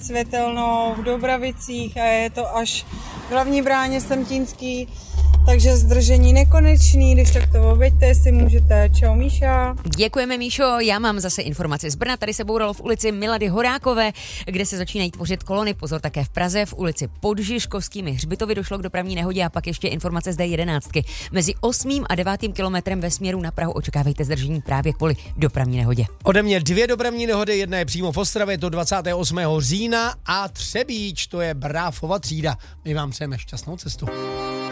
Světelnou, v Dobravicích a je to až v hlavní bráně Semtínský. Takže zdržení nekonečný, když tak to oběďte, jestli můžete. Čau, Míša. Děkujeme, Míšo. Já mám zase informace z Brna. Tady se bouralo v ulici Milady Horákové, kde se začínají tvořit kolony. Pozor, také v Praze, v ulici pod Žižkovskými hřbitovy došlo k dopravní nehodě a pak ještě informace z D11. Mezi 8. a 9. kilometrem ve směru na Prahu očekávejte zdržení právě kvůli dopravní nehodě. Ode mě 2 dopravní nehody, jedna je přímo v Ostravě, to 28. října a Třebíč, to je Bráfova třída. My vám přejeme šťastnou cestu.